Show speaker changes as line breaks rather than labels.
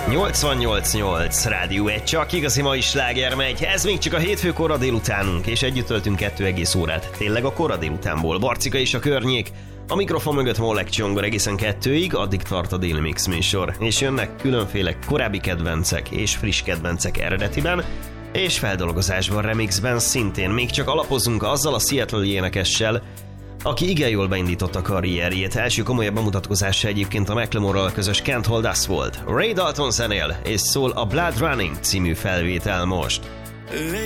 88.8 Rádió 1, csak igazi mai sláger megy. Ez még csak a hétfő kora délutánunk, és együtt töltünk 2 órát. Tényleg a kora délutánból. Barcika és a környék. A mikrofon mögött Mollek Csongor egészen 2-ig, addig tart a Déli Mix műsor. És jönnek különféle korábbi kedvencek és friss kedvencek eredetiben, és feldolgozásban, remixben szintén. Még csak alapozunk azzal a Seattle-i énekessel, aki igen jól beindította karrierjét. Első komolyabb bemutatkozása egyébként a Macklemore-ral közös Can't Hold Us volt. Ray Dalton zenél, és szól a Blood Running című felvétel most.